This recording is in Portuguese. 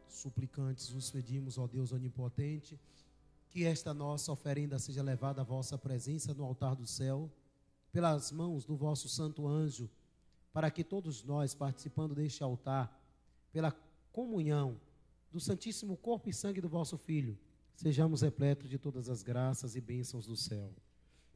suplicantes vos pedimos, ó Deus onipotente, que esta nossa oferenda seja levada à vossa presença no altar do céu, pelas mãos do vosso santo anjo, para que todos nós, participando deste altar, pela comunhão do santíssimo corpo e sangue do vosso Filho, sejamos repletos de todas as graças e bênçãos do céu.